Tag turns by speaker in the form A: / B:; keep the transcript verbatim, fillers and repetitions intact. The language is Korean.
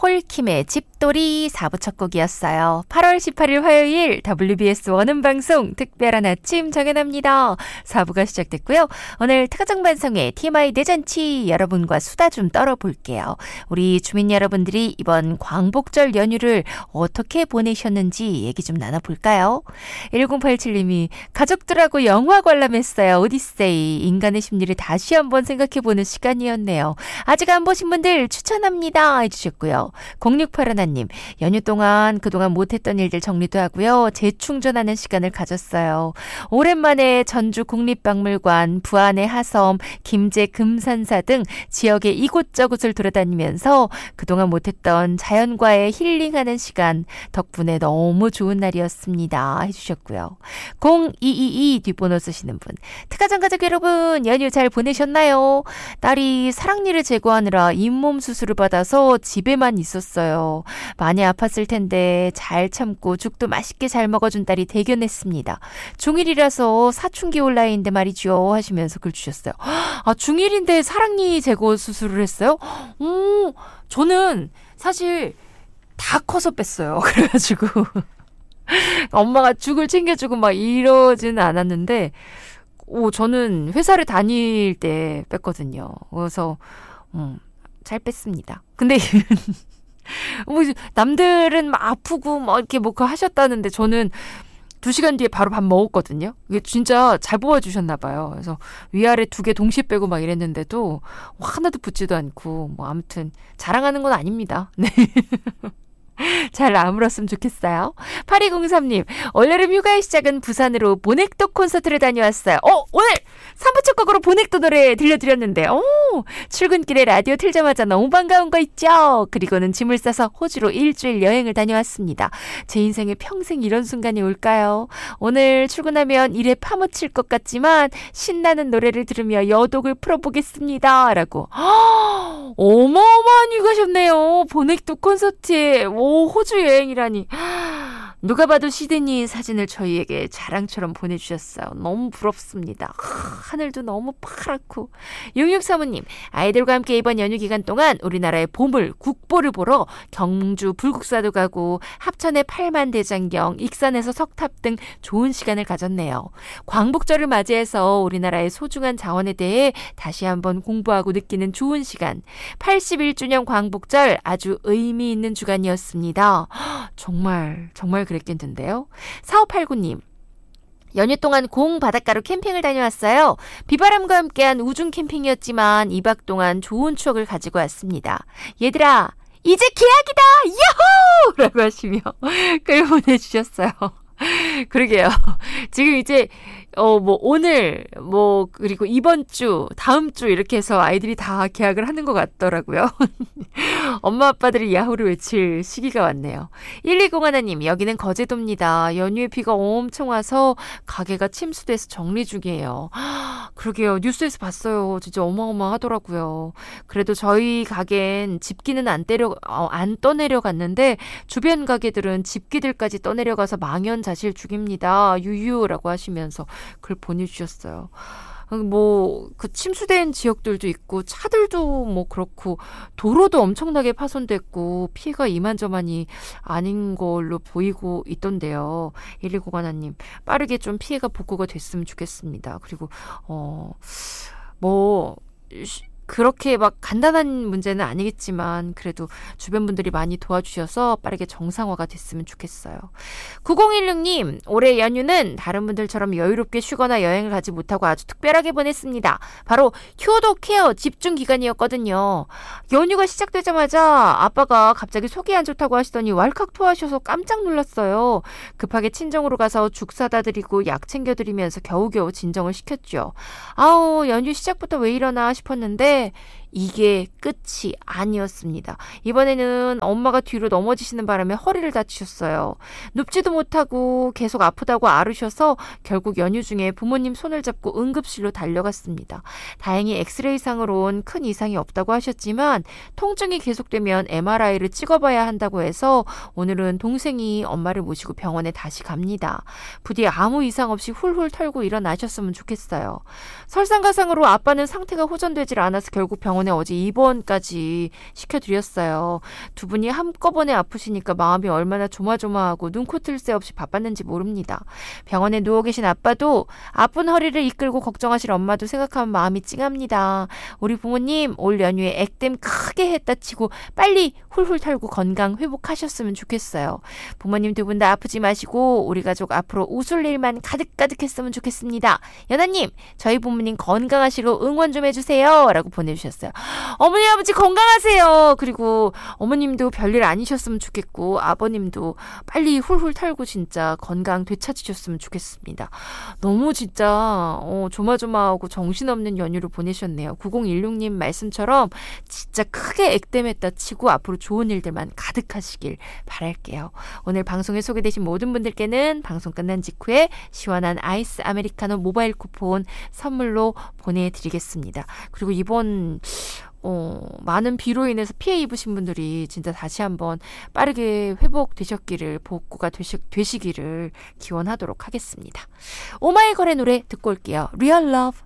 A: 폴킴의 집돌이 사 부 첫 곡이었어요. 팔월 십팔일 화요일 더블유비에스 원음방송 특별한 아침 정연합니다. 사 부가 시작됐고요. 오늘 특가정반성의 티엠아이 대잔치 여러분과 수다 좀 떨어볼게요. 우리 주민 여러분들이 이번 광복절 연휴를 어떻게 보내셨는지 얘기 좀 나눠볼까요? 일공팔칠님이 가족들하고 영화 관람했어요. 오디세이. 인간의 심리를 다시 한번 생각해보는 시간이었네요. 아직 안 보신 분들 추천합니다 해주셨고요. 공육팔일님 연휴 동안 그동안 못했던 일들 정리도 하고요. 재충전하는 시간을 가졌어요. 오랜만에 전주 국립박물관, 부안의 하섬, 김제 금산사 등 지역의 이곳저곳을 돌아다니면서 그동안 못했던 자연과의 힐링하는 시간 덕분에 너무 좋은 날이었습니다 해주셨고요. 공이이이 뒷번호 쓰시는 분, 특가정 가족 여러분 연휴 잘 보내셨나요? 딸이 사랑니를 제거하느라 잇몸 수술을 받아서 집에만 있었어요. 많이 아팠을 텐데 잘 참고 죽도 맛있게 잘 먹어준 딸이 대견했습니다. 중일이라서 사춘기 온라인인데 말이죠 하시면서 글 주셨어요. 아, 중일인데 사랑니 제거 수술을 했어요? 오, 저는 사실 다 커서 뺐어요. 그래가지고 엄마가 죽을 챙겨주고 막 이러지는 않았는데 오, 저는 회사를 다닐 때 뺐거든요. 그래서 음, 잘 뺐습니다. 근데 뭐 남들은 막 아프고 막 이렇게 뭐 그거 하셨다는데 저는 두 시간 뒤에 바로 밥 먹었거든요. 이게 진짜 잘 뽑아주셨나 봐요. 그래서 위아래 두 개 동시에 빼고 막 이랬는데도 하나도 붙지도 않고 뭐 아무튼 자랑하는 건 아닙니다. 네. 잘 아물었으면 좋겠어요. 팔이공삼님 올여름 휴가의 시작은 부산으로 보넥도 콘서트를 다녀왔어요. 어, 오늘 삼 부 첫 곡으로 보넥도 노래 들려드렸는데 오, 출근길에 라디오 틀자마자 너무 반가운 거 있죠. 그리고는 짐을 싸서 호주로 일주일 여행을 다녀왔습니다. 제 인생에 평생 이런 순간이 올까요? 오늘 출근하면 일에 파묻힐 것 같지만 신나는 노래를 들으며 여독을 풀어보겠습니다 라고. 허, 어마어마한 휴가셨네요. 보넥도 콘서트에 오, 호주 여행이라니. 누가 봐도 시드니 사진을 저희에게 자랑처럼 보내주셨어요. 너무 부럽습니다. 하늘도 너무 파랗고. 육육사모님 아이들과 함께 이번 연휴 기간 동안 우리나라의 보물 국보를 보러 경주 불국사도 가고 합천의 팔만대장경, 익산에서 석탑 등 좋은 시간을 가졌네요. 광복절을 맞이해서 우리나라의 소중한 자원에 대해 다시 한번 공부하고 느끼는 좋은 시간. 팔십일 주년 광복절 아주 의미 있는 주간이었습니다. 정말 정말 그랬겠는데요. 사오팔구님 연휴 동안 공 바닷가로 캠핑을 다녀왔어요. 비바람과 함께한 우중 캠핑이었지만 이 박 동안 좋은 추억을 가지고 왔습니다. 얘들아 이제 계약이다! 야호! 라고 하시며 글 보내주셨어요. 그러게요. 지금 이제 어, 뭐, 오늘, 뭐, 그리고 이번 주, 다음 주 이렇게 해서 아이들이 다 계약을 하는 것 같더라고요. 엄마, 아빠들이 야호를 외칠 시기가 왔네요. 일이공하나님, 여기는 거제도입니다. 연휴에 비가 엄청 와서 가게가 침수돼서 정리 중이에요. 그러게요. 뉴스에서 봤어요. 진짜 어마어마하더라고요. 그래도 저희 가게는 집기는 안 때려, 어, 안 떠내려갔는데, 주변 가게들은 집기들까지 떠내려가서 망연자실 중입니다. 유유라고 하시면서 글 보내주셨어요. 뭐, 그 침수된 지역들도 있고, 차들도 뭐 그렇고, 도로도 엄청나게 파손됐고, 피해가 이만저만이 아닌 걸로 보이고 있던데요. 일일공하나님, 빠르게 좀 피해가 복구가 됐으면 좋겠습니다. 그리고, 어, 뭐, 그렇게 막 간단한 문제는 아니겠지만 그래도 주변 분들이 많이 도와주셔서 빠르게 정상화가 됐으면 좋겠어요. 구공일육님 올해 연휴는 다른 분들처럼 여유롭게 쉬거나 여행을 가지 못하고 아주 특별하게 보냈습니다. 바로 효도 케어 집중 기간이었거든요. 연휴가 시작되자마자 아빠가 갑자기 속이 안 좋다고 하시더니 왈칵 토하셔서 깜짝 놀랐어요. 급하게 친정으로 가서 죽 사다 드리고 약 챙겨드리면서 겨우겨우 진정을 시켰죠. 아우 연휴 시작부터 왜 이러나 싶었는데 이게 끝이 아니었습니다. 이번에는 엄마가 뒤로 넘어지시는 바람에 허리를 다치셨어요. 눕지도 못하고 계속 아프다고 앓으셔서 결국 연휴 중에 부모님 손을 잡고 응급실로 달려갔습니다. 다행히 엑스레이상으론 큰 이상이 없다고 하셨지만 통증이 계속되면 엠알아이를 찍어봐야 한다고 해서 오늘은 동생이 엄마를 모시고 병원에 다시 갑니다. 부디 아무 이상 없이 훌훌 털고 일어나셨으면 좋겠어요. 설상가상으로 아빠는 상태가 호전되질 않아서 결국 병원에 병원에 어제 입원까지 시켜드렸어요. 두 분이 한꺼번에 아프시니까 마음이 얼마나 조마조마하고 눈코 뜰 새 없이 바빴는지 모릅니다. 병원에 누워 계신 아빠도 아픈 허리를 이끌고 걱정하실 엄마도 생각하면 마음이 찡합니다. 우리 부모님 올 연휴에 액땜 크게 했다 치고 빨리 훌훌 털고 건강 회복하셨으면 좋겠어요. 부모님 두 분 다 아프지 마시고 우리 가족 앞으로 웃을 일만 가득가득 했으면 좋겠습니다. 연아님, 저희 부모님 건강하시고 응원 좀 해주세요. 라고 보내주셨어요. 어머니 아버지 건강하세요. 그리고 어머님도 별일 아니셨으면 좋겠고 아버님도 빨리 훌훌 털고 진짜 건강 되찾으셨으면 좋겠습니다. 너무 진짜 어, 조마조마하고 정신없는 연휴를 보내셨네요. 구공일육님 말씀처럼 진짜 크게 액땜했다 치고 앞으로 좋은 일들만 가득하시길 바랄게요. 오늘 방송에 소개되신 모든 분들께는 방송 끝난 직후에 시원한 아이스 아메리카노 모바일 쿠폰 선물로 보내드리겠습니다. 그리고 이번 어, 많은 비로 인해서 피해 입으신 분들이 진짜 다시 한번 빠르게 회복되셨기를, 복구가 되시, 되시기를 기원하도록 하겠습니다. 오마이걸의 노래 듣고 올게요. Real Love.